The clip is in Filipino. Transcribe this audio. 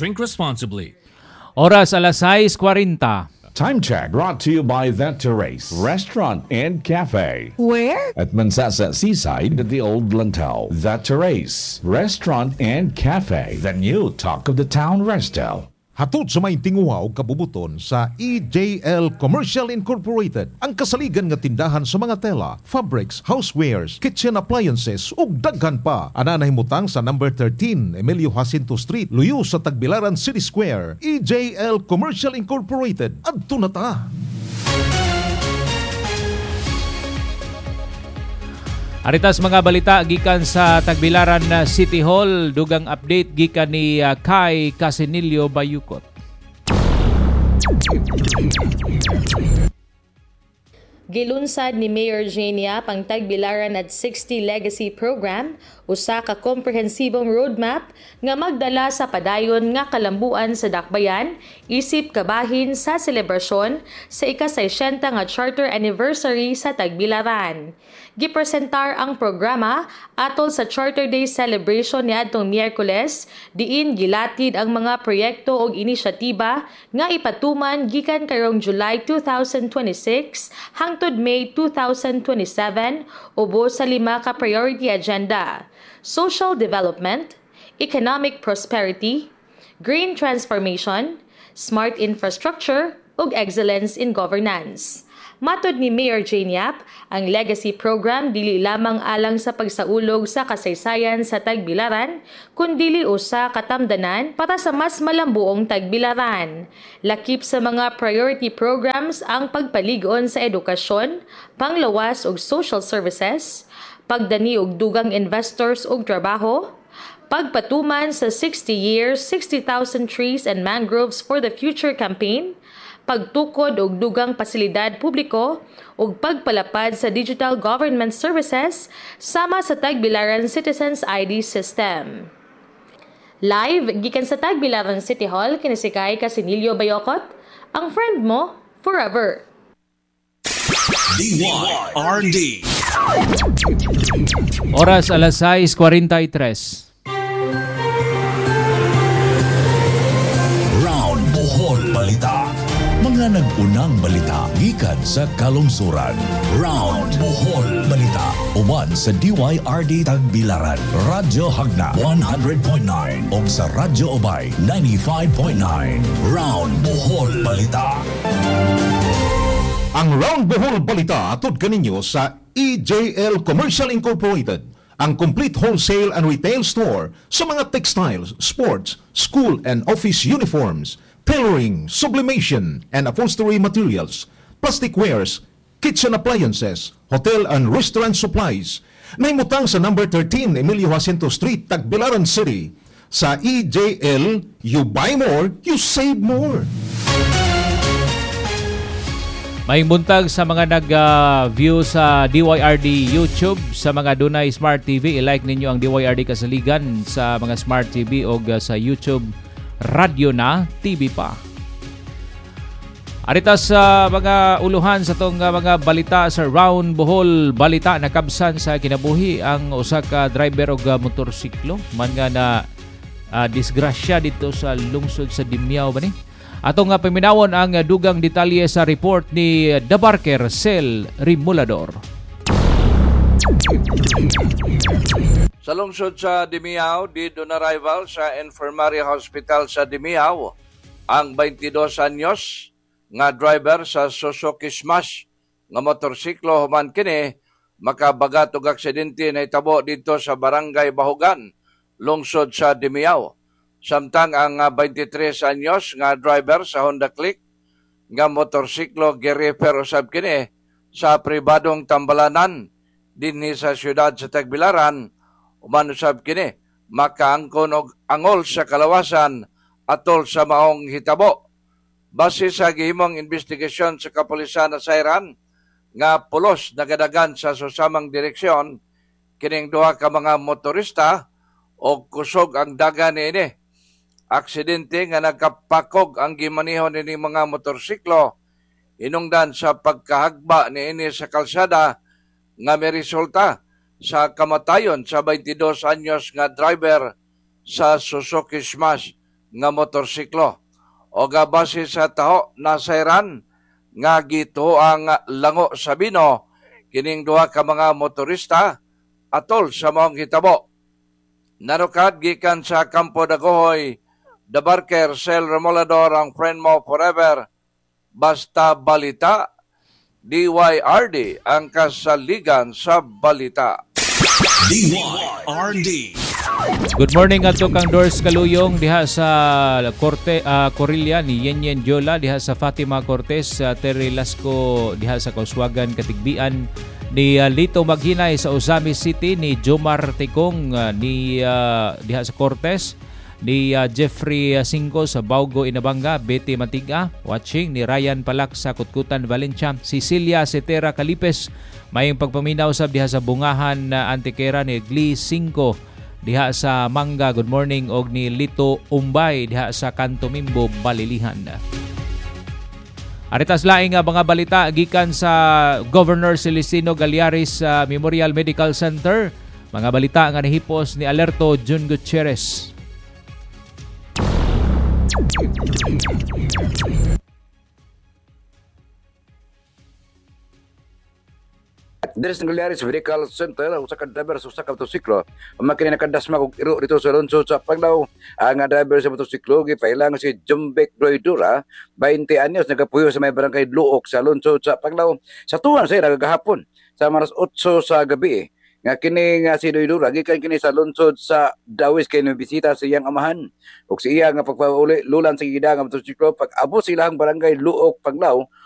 Drink responsibly. Oras alas 6:40. Time check brought to you by The Terrace Restaurant and Cafe. Where? At Mansasa Seaside at the Old Lantau. The Terrace Restaurant and Cafe. The new talk of the town, Restel. Hatod sa may tinguha o kabubuton sa EJL Commercial Incorporated, ang kasaligan nga tindahan sa mga tela, fabrics, housewares, kitchen appliances ug daghan pa. Ana nahimutang sa number 13 Emilio Jacinto Street, luyo sa Tagbilaran City Square. EJL Commercial Incorporated. Adto na ta. Aritas mga balita gikan sa Tagbilaran City Hall, dugang update gikan ni Kai Casinilio Bayukot. Gilunsad ni Mayor Jania pang Tagbilaran at 60 Legacy Program, usa ka komprehensibong roadmap nga magdala sa padayon nga kalambuan sa dakbayan isip kabahin sa selebrasyon sa ika-60 nga Charter Anniversary sa Tagbilaran. Gipresentar ang programa atol sa Charter Day celebration niadtong Miyerkules, diin gilatid ang mga proyekto ug inisyatiba nga ipatuman gikan karong July 2026 hangtod May 2027 ubos sa 5 ka priority agenda: social development, economic prosperity, green transformation, smart infrastructure ug excellence in governance. Matod ni Mayor Jane Yap, ang legacy program dili lamang alang sa pagsaulog sa kasaysayan sa Tagbilaran, kundi usa katamdanan para sa mas malambuong Tagbilaran. Lakip sa mga priority programs ang pagpaligon sa edukasyon, panglawas ug social services, pagdani og dugang investors og trabaho, pagpatuman sa 60 years, 60,000 trees and mangroves for the future campaign, pagtukod og dugang pasilidad publiko ug pagpalapad sa digital government services sama sa Tagbilaran Citizens ID system. Live gikan sa Tagbilaran City Hall kini si Kai Casinilio Bayokot, ang friend mo forever. DYRD. Oras alas 6:43. Round Bohol Balita. Mga nag-unang balita gikan sa kalungsuran. Round Bohol Balita. Uban sa DYRD Tagbilaran, Radyo Hagna 100.9 o sa Radyo Obay 95.9. Round Bohol Balita. Ang Round Bohol Balita atod kaninyo sa EJL Commercial Incorporated, ang complete wholesale and retail store sa mga textiles, sports, school and office uniforms, tailoring, sublimation and upholstery materials, plastic wares, kitchen appliances, hotel and restaurant supplies. Nahimutang sa number 13 Emilio Jacinto Street, Tagbilaran City. Sa EJL, you buy more, you save more. May buntag sa mga nag-view sa DYRD YouTube. Sa mga dunay Smart TV, i-like ninyo ang DYRD Kasaligan sa mga Smart TV o sa YouTube Radyo na TV pa. Arita sa mga uluhan sa tong mga balita sa Round Bohol Balita, nakabsan sa kinabuhi ang usa ka driver og motorsiklo man nga na disgrasya dito sa lungsod sa Dimiao ba ni? Atong nga paminawon ang dugang detalye sa report ni The Barker Cel Rimulador. Sa lungsod sa Dimiao, did on arrival sa Infirmary Hospital sa Dimiao ang 22 anyos nga driver sa Suzuki Smash nga motorsiklo human kini makabagat og aksidente na itabo dito sa Barangay Bahugan, lungsod sa Dimiao. Samtang ang 23 anyos nga driver sa Honda Click nga motorsiklo girefer usab kini sa pribadong tambalanan dinhi sa siyudad sa Tagbilaran. Uman usab kini makaangkon og angol sa kalawasan atol sa maong hitabo. Base sa gihimong investigasyon sa kapulisan na Sayran nga pulos nagadagan sa susamang direksyon, kining duha ka mga motorista o kusog ang dagan niini. Aksidente nga nagkapakog ang gimanihon ni mga motorsiklo inungdan sa pagkahagba niini sa kalsada nga may resulta sa kamatayon sa 22 anyos nga driver sa Suzuki Smash nga motorsiklo. O base sa taho nasayran nga gito ang lango sa Bino kining duha ka mga motorista atol sa maong hitabo. Narukad gikan sa Campo Dagohoy, The Barker, Sel Remolador, ang friend mo forever. Basta balita, DYRD ang kasaligan sa balita. DYRD. Good morning ato kang Doors Kaluyong diha sa Corilla ni Yenyen Jola diha sa Fatima Cortez, Terry Lasco diha sa Kauswagan Katigbian, ni Lito Maghinay sa Usami City, ni Jomar Tikong ni diha sa Cortez, ni Jeffrey Cinco sa Baugo Inabanga, Betty Matiga watching, ni Ryan Palak sa Kutkutan Valencia, Cecilia Setera Calipes mayong pagpaminaw sab diha sa Bungahan Antiquera, ni Glee 5 diha sa Manga, good morning, og ni Lito Umbay diha sa Kanto Mimbo, Balilihan. Aritas laing mga balita gikan sa Governor Celestino Gallaris Memorial Medical Center. Mga balita nga nahipos ni Alerto Jun Gutierrez. Diri sa Gallaris Medical Center, usa ka driver sa usa ka motorsiklo makina nakadasma og iro dito sa Alonso sa Paglaw. Ang driver sa motorsiklo gipailang si Jumbek Droidura, 20 anyos, nagapuyo sa may barangay Luok sa Alonso sa Paglaw. Sa tuwan sa nagagahapon sa maras 8 sa gabi nga kini nga si Droidura gikan kini sa Alonso sa Dawis kay bisita sa iyang amahan ug si iya nga pagpauli lulan sa gida nga motorsiklo pag abot silang barangay Luok Paglaw